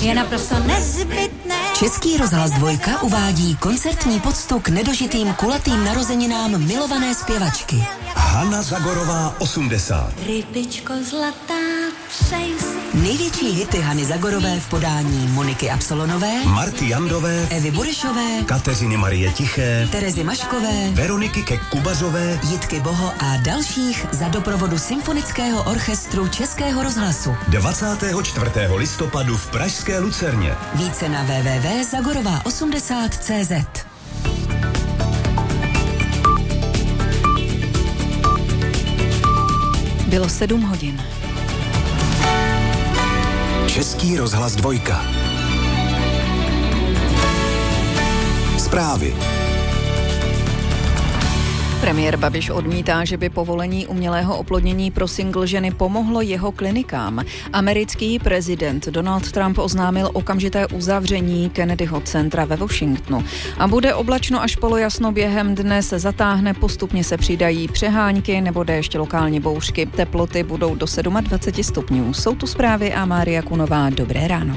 je naprosto nezbytné. Český rozhlas Dvojka uvádí koncertní poctu k nedožitým kulatým narozeninám milované zpěvačky. Hana Zagorová 80. Rybičko zlatá, přej si. Největší hity Hany Zagorové v podání Moniky Absolonové, Marty Jandové, Evy Burešové, Kateřiny Marie Tiché, Terezy Maškové, Veroniky Kek-Kubazové, Jitky Boho a dalších za doprovodu Symfonického orchestru Českého rozhlasu. 24. listopadu v pražské Lucerně. Více na www.zagorová80.cz. Bylo 7 hodin. Český rozhlas Dvojka. Zprávy. Premiér Babiš odmítá, že by povolení umělého oplodnění pro single ženy pomohlo jeho klinikám. Americký prezident Donald Trump oznámil okamžité uzavření Kennedyho centra ve Washingtonu. A bude oblačno až polojasno, během dne se zatáhne, postupně se přidají přehánky nebo déšť, lokálně bouřky. Teploty budou do 27 stupňů. Jsou tu zprávy a Mária Kunová. Dobré ráno.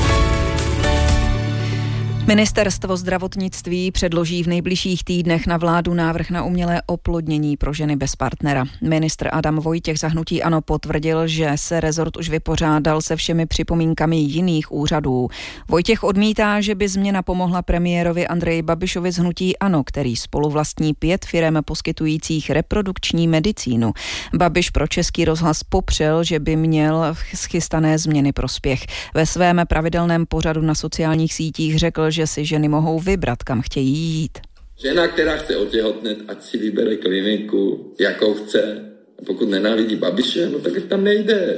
Ministerstvo zdravotnictví předloží v nejbližších týdnech na vládu návrh na umělé oplodnění pro ženy bez partnera. Ministr Adam Vojtěch za hnutí ANO potvrdil, že se rezort už vypořádal se všemi připomínkami jiných úřadů. Vojtěch odmítá, že by změna pomohla premiérovi Andreji Babišovi z hnutí ANO, který spoluvlastní 5 firem poskytujících reprodukční medicínu. Babiš pro Český rozhlas popřel, že by měl schystané změny prospěch. Ve svém pravidelném pořadu na sociálních sítích řekl, že si ženy mohou vybrat, kam chtějí jít. Žena, která chce otěhotnět, ať si vybere kliniku, jakou chce. A pokud nenávidí Babiše, no tak tam nejde.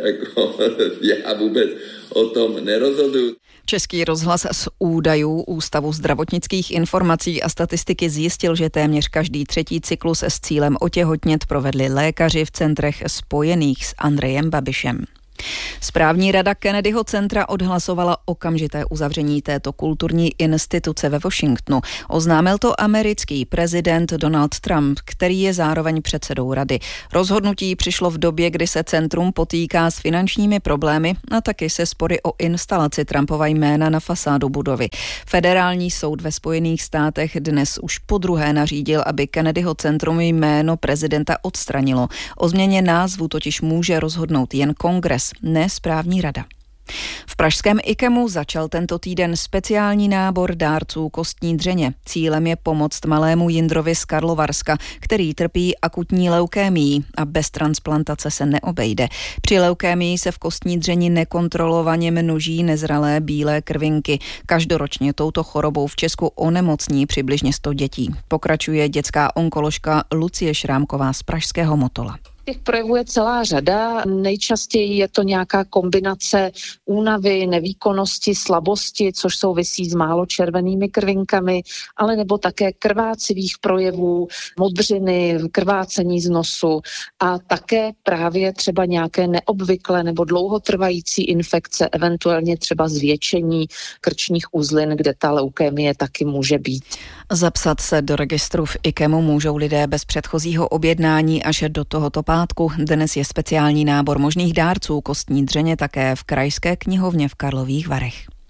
Já vůbec o tom nerozhoduju. Český rozhlas z údajů Ústavu zdravotnických informací a statistiky zjistil, že téměř každý 3. cyklus s cílem otěhotnět provedli lékaři v centrech spojených s Andrejem Babišem. Správní rada Kennedyho centra odhlasovala okamžité uzavření této kulturní instituce ve Washingtonu. Oznámil to americký prezident Donald Trump, který je zároveň předsedou rady. Rozhodnutí přišlo v době, kdy se centrum potýká s finančními problémy a taky se spory o instalaci Trumpova jména na fasádu budovy. Federální soud ve Spojených státech dnes už podruhé nařídil, aby Kennedyho centrum jméno prezidenta odstranilo. O změně názvu totiž může rozhodnout jen kongres, ne správní rada. V pražském IKEMu začal tento týden speciální nábor dárců kostní dřeně. Cílem je pomoct malému Jindrovi z Karlovarska, který trpí akutní leukémií a bez transplantace se neobejde. Při leukémii se v kostní dřeni nekontrolovaně množí nezralé bílé krvinky. Každoročně touto chorobou v Česku onemocní přibližně 100 dětí. Pokračuje dětská onkoložka Lucie Šrámková z pražského Motola. Těch projevů je celá řada. Nejčastěji je to nějaká kombinace únavy, nevýkonnosti, slabosti, což souvisí s málo červenými krvinkami, ale nebo také krvácivých projevů, modřiny, krvácení z nosu a také právě třeba nějaké neobvyklé nebo dlouhotrvající infekce, eventuálně třeba zvětšení krčních uzlin, kde ta leukémie taky může být. Zapsat se do registru v IKEMu můžou lidé bez předchozího objednání až do tohoto pátku. Dnes je speciální nábor možných dárců kostní dřeně také v krajské knihovně v Karlových Varech.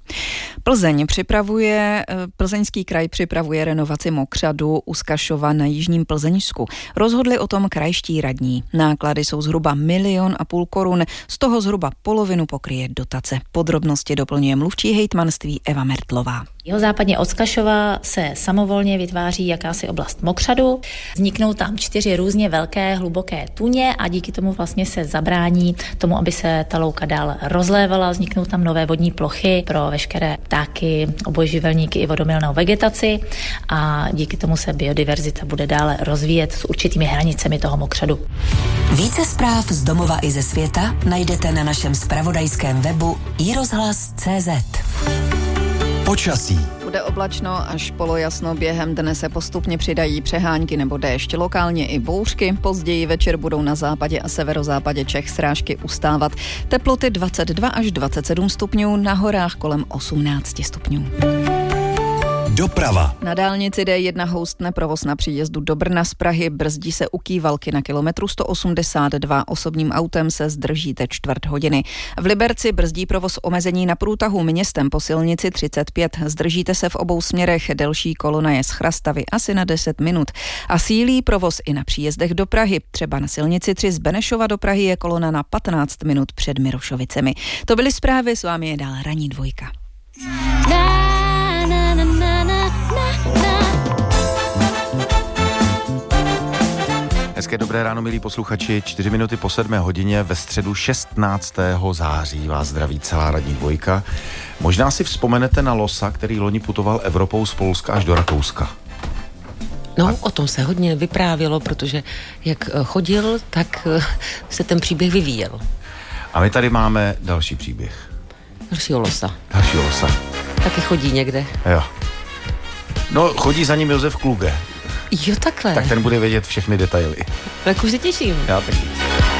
Plzeňský kraj připravuje renovaci mokřadu u Skašova na jižním Plzeňsku. Rozhodli o tom krajští radní. Náklady jsou zhruba 1,5 milionu korun, z toho zhruba polovinu pokryje dotace. Podrobnosti doplňuje mluvčí hejtmanství Eva Mertlová. Jihozápadně od Skašova se samovolně vytváří jakási oblast mokřadu. Vzniknou tam 4 různě velké, hluboké tůně a díky tomu vlastně se zabrání tomu, aby se ta louka dál rozlévala. Vzniknou tam nové vodní plochy pro veškeré ptáky, obojživelníky i vodomilnou vegetaci a díky tomu se biodiverzita bude dále rozvíjet s určitými hranicemi toho mokřadu. Více zpráv z domova i ze světa najdete na našem zpravodajském webu iRozhlas.cz. Počasí. Bude oblačno až polojasno, během dne se postupně přidají přehánky nebo déšť, lokálně i bouřky. Později večer budou na západě a severozápadě Čech srážky ustávat. Teploty 22 až 27 stupňů, na horách kolem 18 stupňů. Doprava. Na dálnici D1 houstne provoz na příjezdu do Brna z Prahy, brzdí se u Kývalky na kilometru 182, osobním autem se zdržíte čtvrt hodiny. V Liberci brzdí provoz omezení na průtahu městem po silnici 35, zdržíte se v obou směrech, delší kolona je z Chrastavy asi na 10 minut. A sílí provoz i na příjezdech do Prahy, třeba na silnici 3 z Benešova do Prahy je kolona na 15 minut před Mirošovicemi. To byly zprávy, s vámi je dál Ranní dvojka. Hezké dobré ráno, milí posluchači, 4 minuty po 7 hodině ve středu 16. září vás zdraví celá Ranní dvojka. Možná si vzpomenete na Losa, který loni putoval Evropou z Polska až do Rakouska. No, o tom se hodně vyprávělo, protože jak chodil, tak se ten příběh vyvíjel. A my tady máme další příběh. Dalšího Losa. Taky chodí někde. Jo. No, chodí za ním Josef Kluge. Jo, takhle. Tak ten bude vědět všechny detaily. Tak už se těším. Já taky.